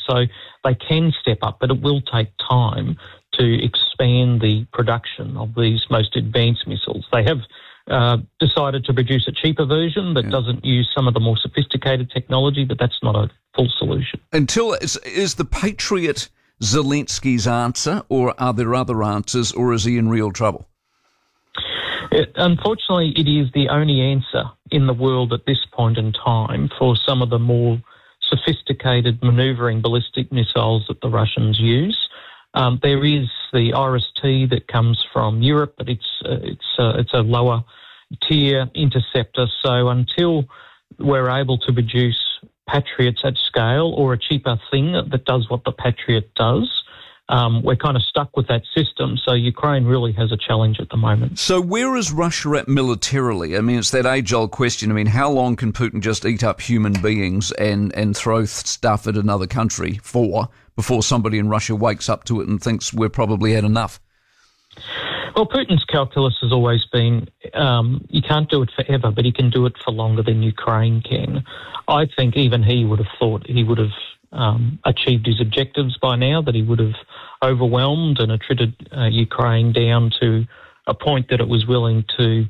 So they can step up, but it will take time to expand the production of these most advanced missiles. They have decided to produce a cheaper version that doesn't use some of the more sophisticated technology, but that's not a full solution. Is the Patriot Zelensky's answer, or are there other answers, or is he in real trouble? Unfortunately, it is the only answer in the world at this point in time for some of the more sophisticated manoeuvring ballistic missiles that the Russians use. There is the IRIS-T that comes from Europe, but it's a lower tier interceptor. So until we're able to produce Patriots at scale, or a cheaper thing that does what the Patriot does, we're kind of stuck with that system. So Ukraine really has a challenge at the moment. So where is Russia at militarily? I mean, it's that age-old question. I mean, how long can Putin just eat up human beings and throw stuff at another country before somebody in Russia wakes up to it and thinks we've probably had enough? Well, Putin's calculus has always been you can't do it forever, but he can do it for longer than Ukraine can. I think even he would have thought he would have achieved his objectives by now, that he would have overwhelmed and attrited Ukraine down to a point that it was willing to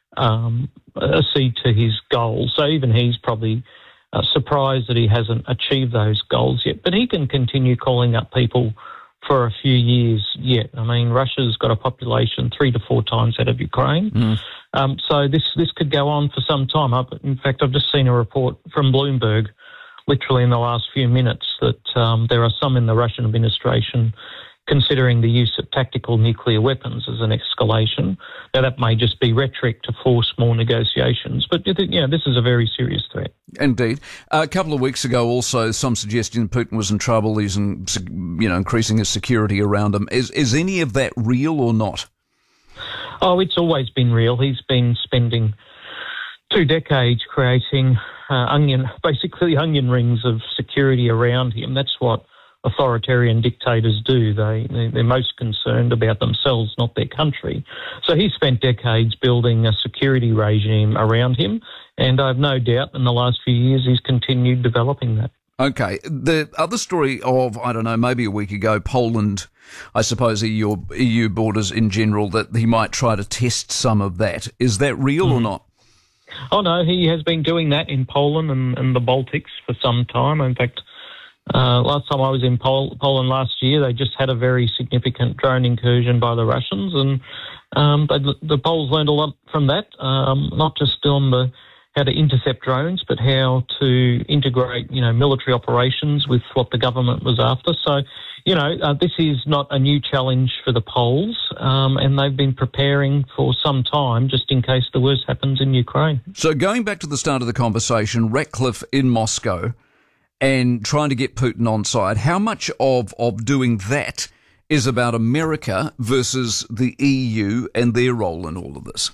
accede to his goals. So even he's probably surprised that he hasn't achieved those goals yet. But he can continue calling up people for a few years yet. I mean, Russia's got a population 3 to 4 times that of Ukraine. So this could go on for some time. In fact, I've just seen a report from Bloomberg literally in the last few minutes that there are some in the Russian administration considering the use of tactical nuclear weapons as an escalation. Now, that may just be rhetoric to force more negotiations, but this is a very serious threat. Indeed. A couple of weeks ago, also, some suggestion Putin was in trouble. He's increasing his security around him. Is any of that real or not? Oh, it's always been real. He's been spending 2 decades creating onion rings of security around him. That's what authoritarian dictators do. They're most concerned about themselves, not their country. So he spent decades building a security regime around him, and I have no doubt in the last few years he's continued developing that. Okay. The other story of, I don't know, maybe a week ago, Poland, I suppose EU borders in general, that he might try to test some of that. Is that real or not? Oh, no, he has been doing that in Poland and the Baltics for some time. In fact, last time I was in Poland last year, they just had a very significant drone incursion by the Russians, and the Poles learned a lot from that, not just on how to intercept drones, but how to integrate, military operations with what the government was after. So, this is not a new challenge for the Poles, and they've been preparing for some time just in case the worst happens in Ukraine. So going back to the start of the conversation, Ratcliffe in Moscow and trying to get Putin on side, how much of doing that is about America versus the EU and their role in all of this?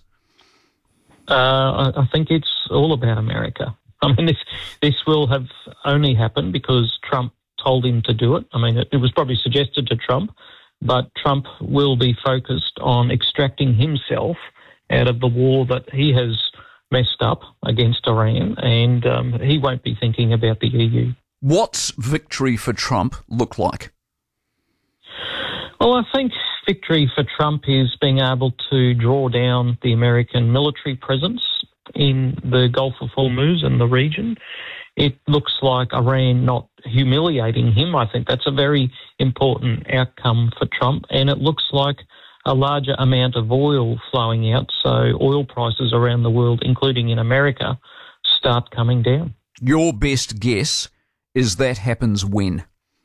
I think it's all about America. I mean, this will have only happened because Trump told him to do it. I mean, it was probably suggested to Trump, but Trump will be focused on extracting himself out of the war that he has messed up against Iran, and he won't be thinking about the EU. What's victory for Trump look like? Well, I think victory for Trump is being able to draw down the American military presence in the Gulf of Hormuz and the region. It looks like Iran not humiliating him. I think that's a very important outcome for Trump. And it looks like a larger amount of oil flowing out, so oil prices around the world, including in America, start coming down. Your best guess is that happens when?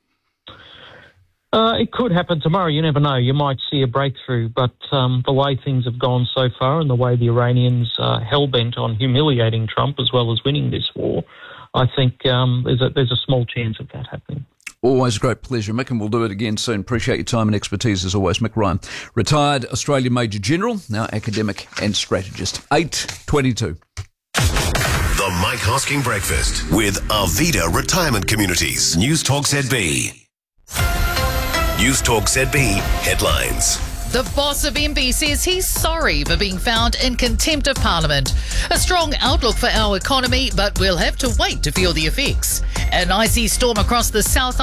It could happen tomorrow. You never know. You might see a breakthrough. But the way things have gone so far and the way the Iranians are hell-bent on humiliating Trump as well as winning this war, I think there's a small chance of that happening. Always a great pleasure, Mick, and we'll do it again soon. Appreciate your time and expertise as always. Mick Ryan, retired Australian Major General, now academic and strategist. 8:22. The Mike Hosking Breakfast with Arvida Retirement Communities. News Talk ZB. News Talk ZB headlines. The boss of MB says he's sorry for being found in contempt of Parliament. A strong outlook for our economy, but we'll have to wait to feel the effects. An icy storm across the South